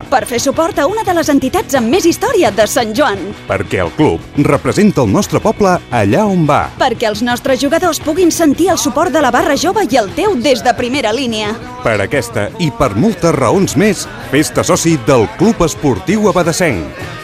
per fer suport a una de les entitats amb més història de Sant Joan. Perquè el club representa el nostre poble allà on va. Perquè els nostres jugadors puguin sentir el suport de la barra jove i el teu des de primera línia. Per aquesta i per moltes raons més, fes-te soci del Club Esportiu Abadessenc.